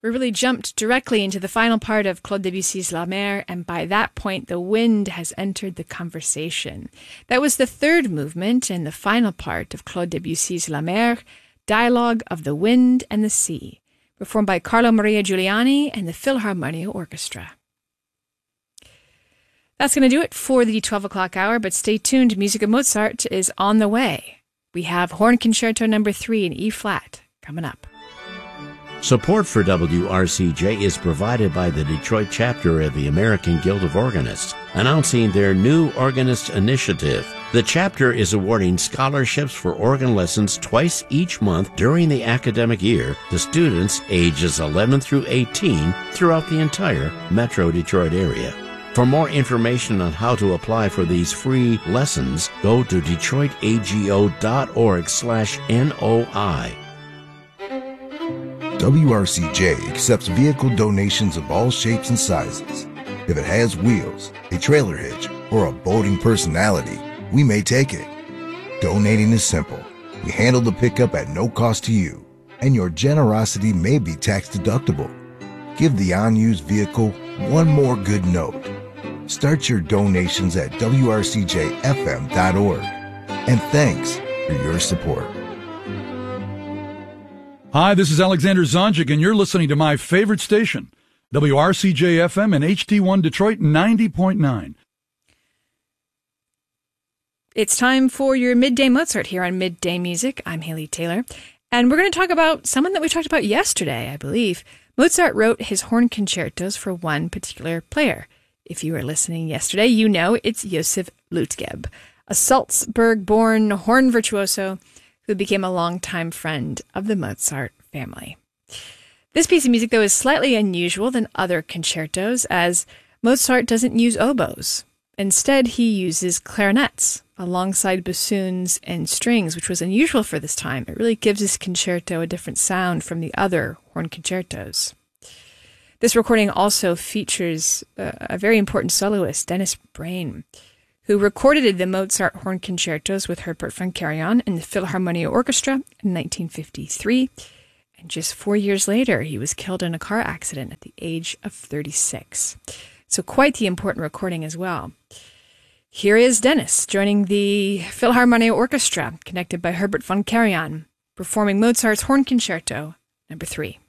We really jumped directly into the final part of Claude Debussy's La Mer, and by that point, the wind has entered the conversation. That was the third movement and the final part of Claude Debussy's La Mer, Dialogue of the Wind and the Sea, performed by Carlo Maria Giuliani and the Philharmonia Orchestra. That's going to do it for the 12 o'clock hour, but stay tuned. Music of Mozart is on the way. We have Horn Concerto No. 3 in E-flat coming up. Support for WRCJ is provided by the Detroit chapter of the American Guild of Organists, announcing their new Organist Initiative. The chapter is awarding scholarships for organ lessons twice each month during the academic year to students ages 11 through 18 throughout the entire Metro Detroit area. For more information on how to apply for these free lessons, go to detroitago.org/NOI. WRCJ accepts vehicle donations of all shapes and sizes. If it has wheels, a trailer hitch, or a boating personality, we may take it. Donating is simple. We handle the pickup at no cost to you, and your generosity may be tax deductible. Give the unused vehicle one more good note. Start your donations at WRCJFM.org. And thanks for your support. Hi, this is Alexander Zonjic, and you're listening to my favorite station, WRCJ-FM and HD1 Detroit 90.9. It's time for your Midday Mozart here on Midday Music. I'm Haley Taylor, and we're going to talk about someone that we talked about yesterday, I believe. Mozart wrote his horn concertos for one particular player. If you were listening yesterday, you know it's Josef Lütgeb, a Salzburg-born horn virtuoso who became a longtime friend of the Mozart family. This piece of music, though, is slightly unusual than other concertos, as Mozart doesn't use oboes. Instead, he uses clarinets alongside bassoons and strings, which was unusual for this time. It really gives this concerto a different sound from the other horn concertos. This recording also features a very important soloist, Dennis Brain, who recorded the Mozart horn concertos with Herbert von Karajan and the Philharmonia Orchestra in 1953. And just 4 years later, he was killed in a car accident at the age of 36. So quite the important recording as well. Here is Dennis joining the Philharmonia Orchestra, conducted by Herbert von Karajan, performing Mozart's Horn Concerto No. 3.